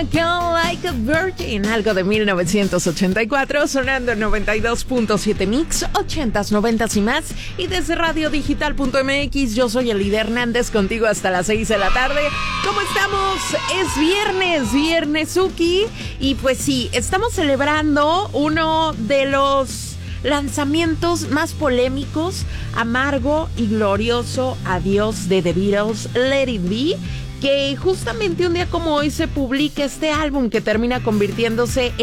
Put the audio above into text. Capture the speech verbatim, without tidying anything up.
Come Like a Virgin, algo de mil novecientos ochenta y cuatro, sonando en noventa y dos punto siete Mix, ochentas, noventas y más. Y desde radio digital punto m x, yo soy Elida Hernández, contigo hasta las seis de la tarde. ¿Cómo estamos? Es viernes, viernesuki. Y pues sí, estamos celebrando uno de los lanzamientos más polémicos, amargo y glorioso adiós de The Beatles, Let It Be, que justamente un día como hoy se publica este álbum que termina convirtiéndose en